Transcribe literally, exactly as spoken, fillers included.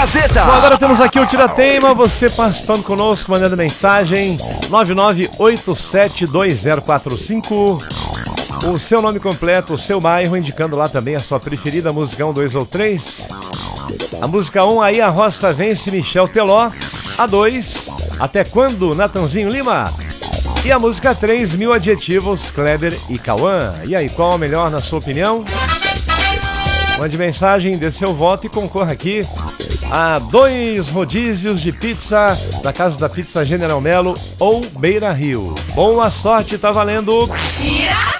Gazeta. Bom, agora temos aqui o Tirateima, você participando conosco, mandando mensagem nove nove oito sete dois zero quatro cinco. O seu nome completo, o seu bairro, indicando lá também a sua preferida, música um, dois ou três. A música um, Aí a Roça Vence, Michel Teló. A dois, Até Quando, Natanzinho Lima. E a música três, Mil Adjetivos, Kleber e Cauã. E aí, qual a melhor na sua opinião? Mande mensagem, dê seu voto e concorra aqui a dois rodízios de pizza da Casa da Pizza General Melo ou Beira Rio. Boa sorte, tá valendo! Tira!